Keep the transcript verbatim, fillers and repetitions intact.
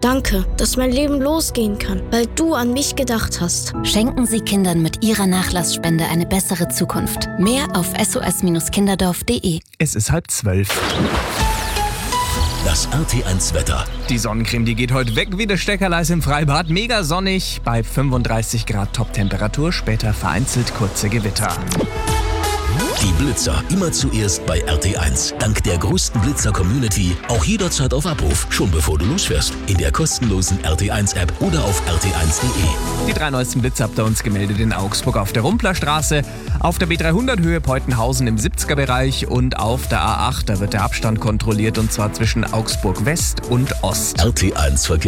Danke, dass mein Leben losgehen kann, weil du an mich gedacht hast. Schenken Sie Kindern mit Ihrer Nachlassspende eine bessere Zukunft. Mehr auf s o s kinderdorf punkt d e. Es ist halb zwölf. Das R T eins Wetter. Die Sonnencreme, die geht heute weg wie das Steckerleis im Freibad. Mega sonnig bei fünfunddreißig Grad Top-Temperatur. Später vereinzelt kurze Gewitter. Die Blitzer immer zuerst bei R T eins. Dank der größten Blitzer-Community auch jederzeit auf Abruf, schon bevor du losfährst. In der kostenlosen R T eins App oder auf r t eins punkt d e. Die drei neuesten Blitze habt ihr uns gemeldet in Augsburg auf der Rumplerstraße, auf der B dreihundert Höhe Peutenhausen im siebziger Bereich und auf der A acht. Da wird der Abstand kontrolliert und zwar zwischen Augsburg West und Ost. R T eins Verkehr.